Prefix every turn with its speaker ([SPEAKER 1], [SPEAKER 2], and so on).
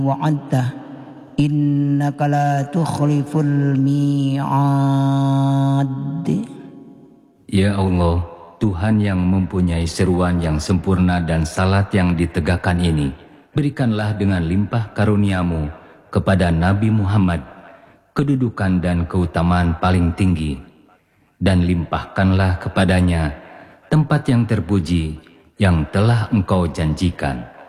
[SPEAKER 1] وعدته إنك لا تخلف الميعاد.
[SPEAKER 2] Ya Allah, Tuhan yang mempunyai seruan yang sempurna dan salat yang ditegakkan ini, berikanlah dengan limpah karuniamu kepada Nabi Muhammad kedudukan dan keutamaan paling tinggi, dan limpahkanlah kepadanya tempat yang terpuji yang telah Engkau janjikan.